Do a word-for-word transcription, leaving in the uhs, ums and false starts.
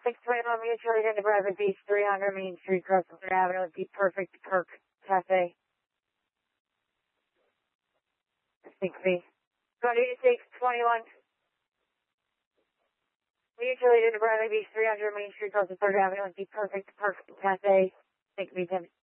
six twenty-one Mutual Aid into Bradley Beach, three hundred Main Street, across third Avenue. It'd be perfect Kirk Cafe. six B. twenty-six twenty-one. Mutual Aid into Bradley Beach, three hundred Main Street, across third Avenue. It'd be perfect Kirk Cafe. six B.